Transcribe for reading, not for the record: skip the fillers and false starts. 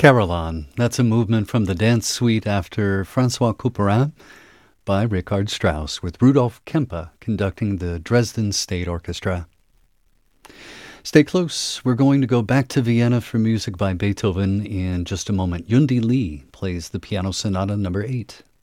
Caroline. That's a movement from the dance suite after Francois Couperin by Richard Strauss, with Rudolf Kempe conducting the Dresden State Orchestra. Stay close. We're going to go back to Vienna for music by Beethoven in just a moment. Yundi Lee plays the Piano Sonata number 8.